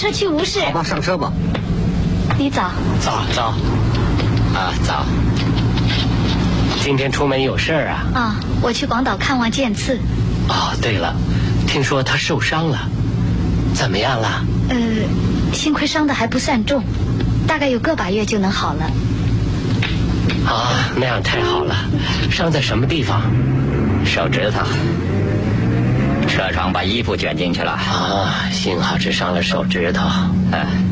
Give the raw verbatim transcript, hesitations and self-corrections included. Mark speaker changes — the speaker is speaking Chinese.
Speaker 1: 车去无事。
Speaker 2: 好吧，上车吧。
Speaker 1: 你早。
Speaker 3: 早早。啊，早。今天出门有事儿啊？
Speaker 1: 啊，我去广岛看望剑次。
Speaker 3: 哦，对了，听说他受伤了，怎么样了？
Speaker 1: 呃，幸亏伤的还不算重，大概有个把月就能好了。
Speaker 3: 啊，那样太好了。伤在什么地方？
Speaker 4: 手指头。车窗把衣服卷进去了。
Speaker 3: 啊，幸好只伤了手指头。
Speaker 4: 嗯。